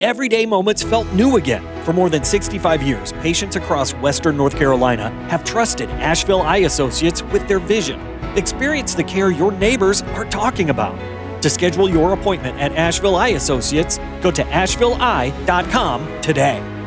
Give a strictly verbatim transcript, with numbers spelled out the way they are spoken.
Everyday moments felt new again. For more than sixty-five years, patients across Western North Carolina have trusted Asheville Eye Associates with their vision. Experience the care your neighbors are talking about. To schedule your appointment at Asheville Eye Associates, go to asheville eye dot com today.